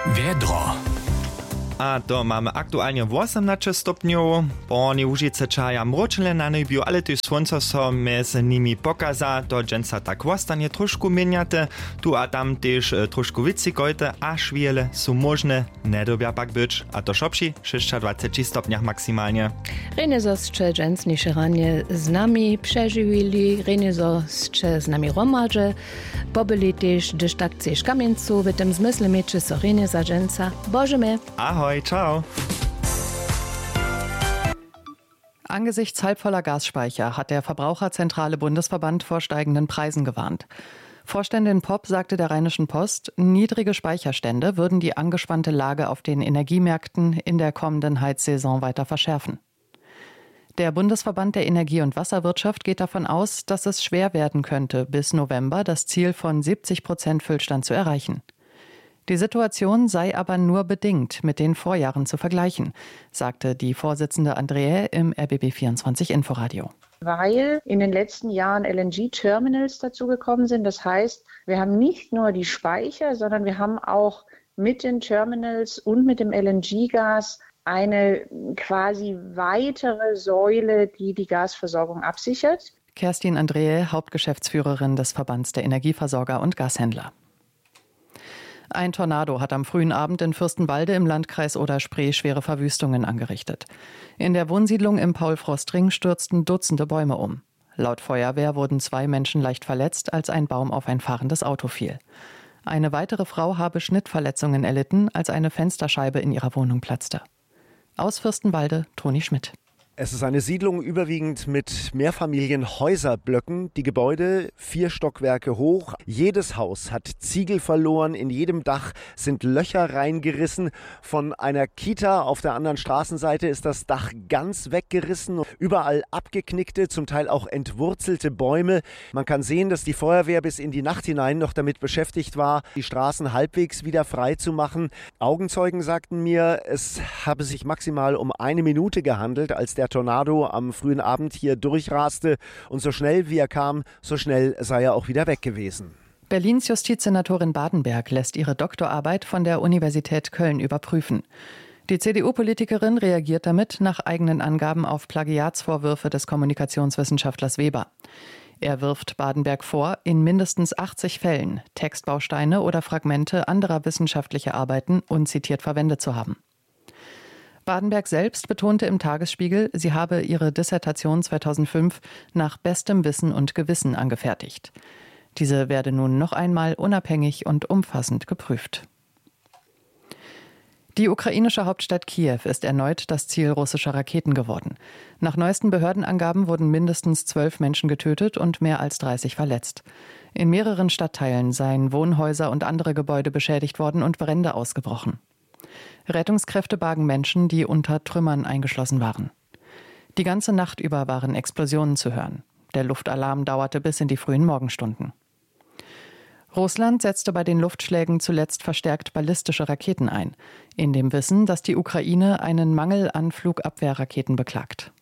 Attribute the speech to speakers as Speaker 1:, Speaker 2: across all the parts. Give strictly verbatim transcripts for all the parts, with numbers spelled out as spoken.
Speaker 1: Wiedro.
Speaker 2: A to mamy aktualnie osiemnaście stopniów, Borni Łužice čaja mročile na nebiu, ale tu słońce so między nimi pokaza, to dżęca tak ostanie troszkę mieniate, tu a tam też troszkę więcej kojte, a szwiele są możne, nie dobia pak być, a to szopsi dwadzieścia sześć stopniach maksymalnie.
Speaker 3: Renesoscze dżęcniejsze ranie z nami przeżywili, renesoscze z nami romadże, pobyli też, gdyż tak chcesz kamieńcu, w tym zmysle mieczy so renesa dżęca. Bożemy!
Speaker 2: Ahoj! Ciao.
Speaker 4: Angesichts halbvoller Gasspeicher hat der Verbraucherzentrale Bundesverband vor steigenden Preisen gewarnt. Vorständin Popp sagte der Rheinischen Post, niedrige Speicherstände würden die angespannte Lage auf den Energiemärkten in der kommenden Heizsaison weiter verschärfen. Der Bundesverband der Energie- und Wasserwirtschaft geht davon aus, dass es schwer werden könnte, bis November das Ziel von siebzig Prozent Füllstand zu erreichen. Die Situation sei aber nur bedingt mit den Vorjahren zu vergleichen, sagte die Vorsitzende Andrea im R B B vierundzwanzig Inforadio.
Speaker 5: Weil in den letzten Jahren L N G-Terminals dazugekommen sind. Das heißt, wir haben nicht nur die Speicher, sondern wir haben auch mit den Terminals und mit dem L N G-Gas eine quasi weitere Säule, die die Gasversorgung absichert.
Speaker 4: Kerstin Andrea, Hauptgeschäftsführerin des Verbands der Energieversorger und Gashändler. Ein Tornado hat am frühen Abend in Fürstenwalde im Landkreis Oder-Spree schwere Verwüstungen angerichtet. In der Wohnsiedlung im Paul-Frost-Ring stürzten Dutzende Bäume um. Laut Feuerwehr wurden zwei Menschen leicht verletzt, als ein Baum auf ein fahrendes Auto fiel. Eine weitere Frau habe Schnittverletzungen erlitten, als eine Fensterscheibe in ihrer Wohnung platzte. Aus Fürstenwalde, Toni Schmidt.
Speaker 6: Es ist eine Siedlung überwiegend mit Mehrfamilienhäuserblöcken. Die Gebäude vier Stockwerke hoch. Jedes Haus hat Ziegel verloren. In jedem Dach sind Löcher reingerissen. Von einer Kita auf der anderen Straßenseite ist das Dach ganz weggerissen. Überall abgeknickte, zum Teil auch entwurzelte Bäume. Man kann sehen, dass die Feuerwehr bis in die Nacht hinein noch damit beschäftigt war, die Straßen halbwegs wieder frei zu machen. Augenzeugen sagten mir, es habe sich maximal um eine Minute gehandelt, als der Tornado am frühen Abend hier durchraste, und so schnell wie er kam, so schnell sei er auch wieder weg gewesen.
Speaker 4: Berlins Justizsenatorin Badenberg lässt ihre Doktorarbeit von der Universität Köln überprüfen. Die C D U-Politikerin reagiert damit nach eigenen Angaben auf Plagiatsvorwürfe des Kommunikationswissenschaftlers Weber. Er wirft Badenberg vor, in mindestens achtzig Fällen Textbausteine oder Fragmente anderer wissenschaftlicher Arbeiten unzitiert verwendet zu haben. Badenberg selbst betonte im Tagesspiegel, sie habe ihre Dissertation zweitausendfünf nach bestem Wissen und Gewissen angefertigt. Diese werde nun noch einmal unabhängig und umfassend geprüft. Die ukrainische Hauptstadt Kiew ist erneut das Ziel russischer Raketen geworden. Nach neuesten Behördenangaben wurden mindestens zwölf Menschen getötet und mehr als dreißig verletzt. In mehreren Stadtteilen seien Wohnhäuser und andere Gebäude beschädigt worden und Brände ausgebrochen. Rettungskräfte bargen Menschen, die unter Trümmern eingeschlossen waren. Die ganze Nacht über waren Explosionen zu hören. Der Luftalarm dauerte bis in die frühen Morgenstunden. Russland setzte bei den Luftschlägen zuletzt verstärkt ballistische Raketen ein, in dem Wissen, dass die Ukraine einen Mangel an Flugabwehrraketen beklagt.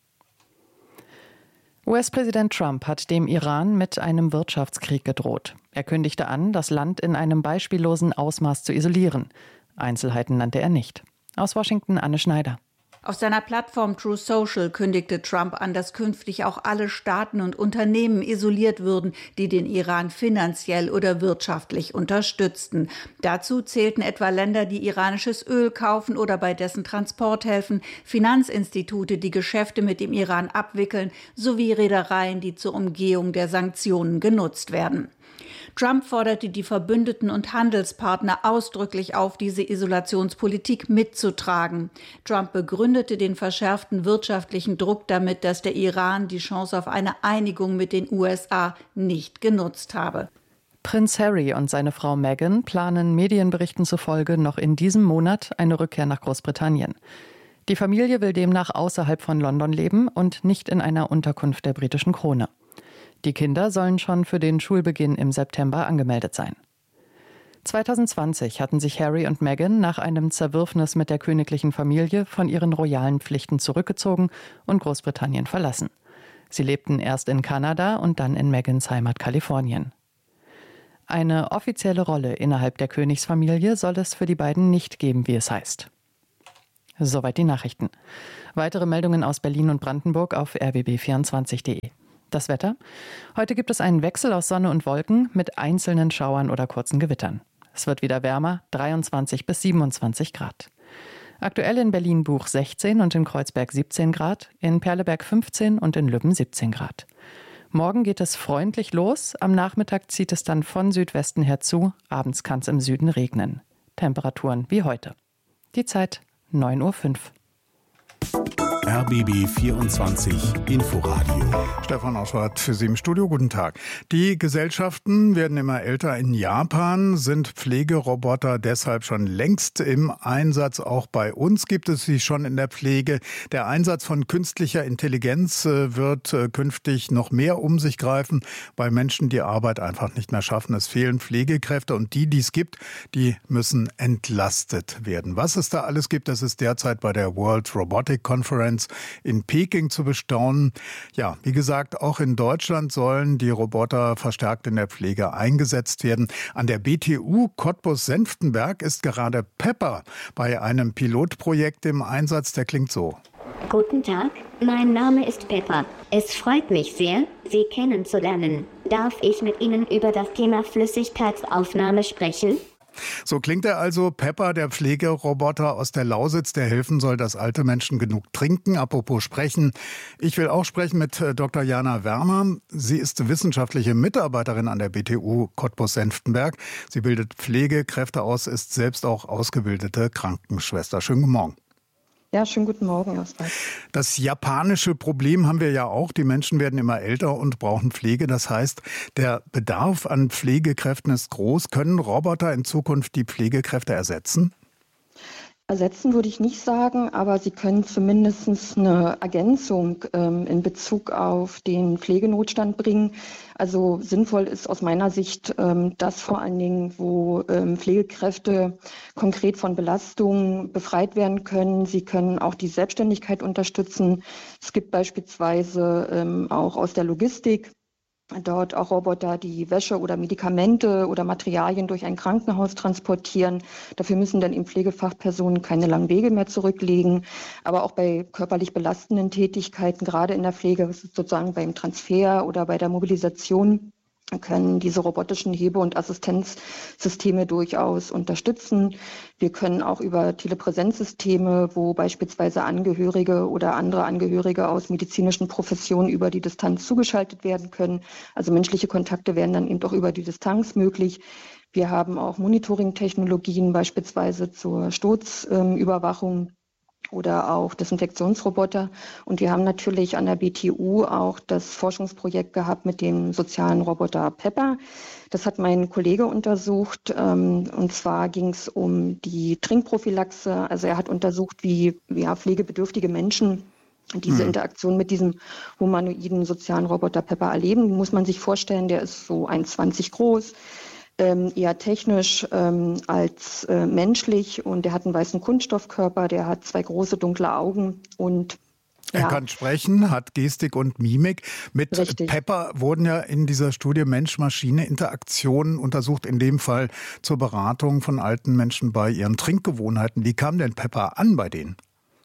Speaker 4: U S-Präsident Trump hat dem Iran mit einem Wirtschaftskrieg gedroht. Er kündigte an, das Land in einem beispiellosen Ausmaß zu isolieren. Einzelheiten nannte er nicht. Aus Washington Anne Schneider.
Speaker 7: Auf seiner Plattform True Social kündigte Trump an, dass künftig auch alle Staaten und Unternehmen isoliert würden, die den Iran finanziell oder wirtschaftlich unterstützten. Dazu zählten etwa Länder, die iranisches Öl kaufen oder bei dessen Transport helfen, Finanzinstitute, die Geschäfte mit dem Iran abwickeln, sowie Reedereien, die zur Umgehung der Sanktionen genutzt werden. Trump forderte die Verbündeten und Handelspartner ausdrücklich auf, diese Isolationspolitik mitzutragen. Trump begründete den verschärften wirtschaftlichen Druck damit, dass der Iran die Chance auf eine Einigung mit den U S A nicht genutzt habe.
Speaker 4: Prinz Harry und seine Frau Meghan planen Medienberichten zufolge noch in diesem Monat eine Rückkehr nach Großbritannien. Die Familie will demnach außerhalb von London leben und nicht in einer Unterkunft der britischen Krone. Die Kinder sollen schon für den Schulbeginn im September angemeldet sein. zweitausendzwanzig hatten sich Harry und Meghan nach einem Zerwürfnis mit der königlichen Familie von ihren royalen Pflichten zurückgezogen und Großbritannien verlassen. Sie lebten erst in Kanada und dann in Meghans Heimat Kalifornien. Eine offizielle Rolle innerhalb der Königsfamilie soll es für die beiden nicht geben, wie es heißt. Soweit die Nachrichten. Weitere Meldungen aus Berlin und Brandenburg auf r b b vierundzwanzig punkt de. Das Wetter? Heute gibt es einen Wechsel aus Sonne und Wolken mit einzelnen Schauern oder kurzen Gewittern. Es wird wieder wärmer, dreiundzwanzig bis siebenundzwanzig Grad. Aktuell in Berlin-Buch sechzehn und in Kreuzberg siebzehn Grad, in Perleberg fünfzehn und in Lübben siebzehn Grad. Morgen geht es freundlich los, am Nachmittag zieht es dann von Südwesten her zu, abends kann es im Süden regnen. Temperaturen wie heute. Die Zeit neun Uhr fünf.
Speaker 1: R B B vierundzwanzig Inforadio.
Speaker 8: Stefan Oschwart für Sie im Studio. Guten Tag. Die Gesellschaften werden immer älter. In Japan sind Pflegeroboter deshalb schon längst im Einsatz. Auch bei uns gibt es sie schon in der Pflege. Der Einsatz von künstlicher Intelligenz wird künftig noch mehr um sich greifen, weil Menschen die Arbeit einfach nicht mehr schaffen. Es fehlen Pflegekräfte und die, die es gibt, die müssen entlastet werden. Was es da alles gibt, das ist derzeit bei der World Robotic Conference in Peking zu bestaunen. Ja, wie gesagt, auch in Deutschland sollen die Roboter verstärkt in der Pflege eingesetzt werden. An der B T U Cottbus-Senftenberg ist gerade Pepper bei einem Pilotprojekt im Einsatz. Der klingt so.
Speaker 9: Guten Tag, mein Name ist Pepper. Es freut mich sehr, Sie kennenzulernen. Darf ich mit Ihnen über das Thema Flüssigkeitsaufnahme sprechen?
Speaker 8: So klingt er also, Pepper, der Pflegeroboter aus der Lausitz, der helfen soll, dass alte Menschen genug trinken. Apropos sprechen. Ich will auch sprechen mit Doktor Jana Wermer. Sie ist wissenschaftliche Mitarbeiterin an der B T U Cottbus-Senftenberg. Sie bildet Pflegekräfte aus, ist selbst auch ausgebildete Krankenschwester. Schönen guten Morgen.
Speaker 10: Ja, schönen guten Morgen erstmal.
Speaker 8: Das japanische Problem haben wir ja auch. Die Menschen werden immer älter und brauchen Pflege. Das heißt, der Bedarf an Pflegekräften ist groß. Können Roboter in Zukunft die Pflegekräfte ersetzen?
Speaker 10: Ersetzen würde ich nicht sagen, aber sie können zumindest eine Ergänzung ähm, in Bezug auf den Pflegenotstand bringen. Also sinnvoll ist aus meiner Sicht ähm, das vor allen Dingen, wo ähm, Pflegekräfte konkret von Belastungen befreit werden können. Sie können auch die Selbstständigkeit unterstützen. Es gibt beispielsweise ähm, auch aus der Logistik dort auch Roboter, die Wäsche oder Medikamente oder Materialien durch ein Krankenhaus transportieren. Dafür müssen dann eben Pflegefachpersonen keine langen Wege mehr zurücklegen. Aber auch bei körperlich belastenden Tätigkeiten, gerade in der Pflege, sozusagen beim Transfer oder bei der Mobilisation, können diese robotischen Hebe- und Assistenzsysteme durchaus unterstützen. Wir können auch über Telepräsenzsysteme, wo beispielsweise Angehörige oder andere Angehörige aus medizinischen Professionen über die Distanz zugeschaltet werden können. Also menschliche Kontakte werden dann eben auch über die Distanz möglich. Wir haben auch Monitoring-Technologien, beispielsweise zur Sturzüberwachung oder auch Desinfektionsroboter. Und wir haben natürlich an der B T U auch das Forschungsprojekt gehabt mit dem sozialen Roboter Pepper. Das hat mein Kollege untersucht. Und zwar ging es um die Trinkprophylaxe. Also er hat untersucht, wie ja, pflegebedürftige Menschen diese Interaktion mit diesem humanoiden sozialen Roboter Pepper erleben. Muss man sich vorstellen, der ist so eins Komma zwanzig groß. Ähm, eher technisch ähm, als äh, menschlich und der hat einen weißen Kunststoffkörper, der hat zwei große dunkle Augen und
Speaker 8: er ja. kann sprechen, hat Gestik und Mimik. Mit
Speaker 10: Richtig.
Speaker 8: Pepper wurden ja in dieser Studie Mensch-Maschine-Interaktionen untersucht, in dem Fall zur Beratung von alten Menschen bei ihren Trinkgewohnheiten. Wie kam denn Pepper an bei denen?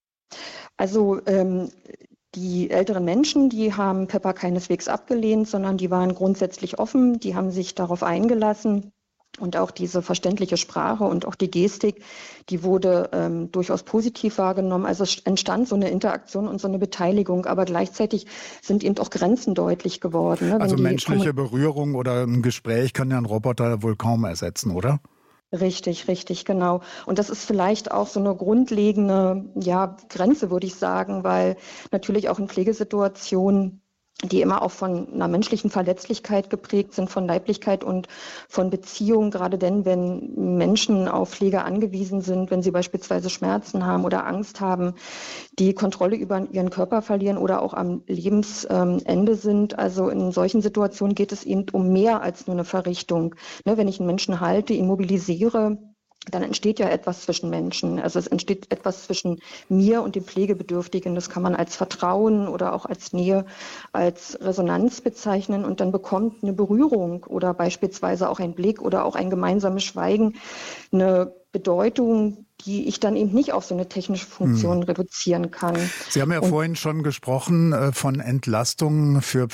Speaker 10: Also ähm, die älteren Menschen, die haben Pepper keineswegs abgelehnt, sondern die waren grundsätzlich offen, die haben sich darauf eingelassen. Und auch diese verständliche Sprache und auch die Gestik, die wurde ähm, durchaus positiv wahrgenommen. Also es entstand so eine Interaktion und so eine Beteiligung, aber gleichzeitig sind eben auch Grenzen deutlich geworden. Ne?
Speaker 8: Also menschliche Berührung oder ein Gespräch kann ja ein Roboter wohl kaum ersetzen, oder?
Speaker 10: Richtig, richtig, genau. Und das ist vielleicht auch so eine grundlegende ja, Grenze, würde ich sagen, weil natürlich auch in Pflegesituationen, die immer auch von einer menschlichen Verletzlichkeit geprägt sind, von Leiblichkeit und von Beziehung, gerade denn, wenn Menschen auf Pflege angewiesen sind, wenn sie beispielsweise Schmerzen haben oder Angst haben, die Kontrolle über ihren Körper verlieren oder auch am Lebensende sind. Also in solchen Situationen geht es eben um mehr als nur eine Verrichtung. Ne, wenn ich einen Menschen halte, ihn mobilisiere, dann entsteht ja etwas zwischen Menschen. Also es entsteht etwas zwischen mir und dem Pflegebedürftigen. Das kann man als Vertrauen oder auch als Nähe, als Resonanz bezeichnen. Und dann bekommt eine Berührung oder beispielsweise auch ein Blick oder auch ein gemeinsames Schweigen eine Bedeutung, die ich dann eben nicht auf so eine technische Funktion hm. reduzieren kann.
Speaker 8: Sie haben ja und, vorhin schon gesprochen äh, von Entlastungen für